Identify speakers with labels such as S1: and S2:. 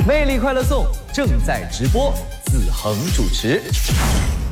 S1: 魅力快乐颂正在直播，子恒主持。